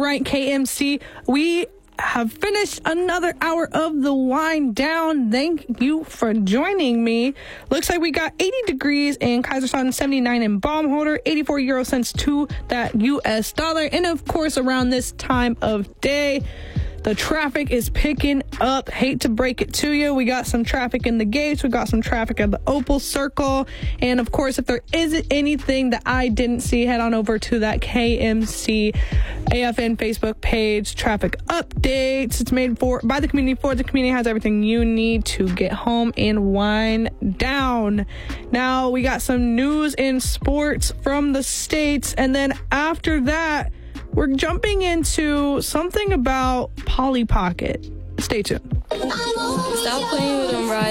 right, KMC. We have finished another hour of the wind down. Thank you for joining me. Looks like we got 80 degrees in Kaiserslautern, 79 in Baumholder, 84 euro cents to that US dollar. And of course, around this time of day, the traffic is picking up. Hate to break it to you. We got some traffic in the gates. We got some traffic at the Opal Circle. And of course, if there isn't anything that I didn't see, head on over to that KMC AFN Facebook page. Traffic updates. It's made by the community for the community. Has everything you need to get home and wind down. Now we got some news in sports from the States. And then after that, we're jumping into something about Polly Pocket. Stay tuned. Stop playing with them, right?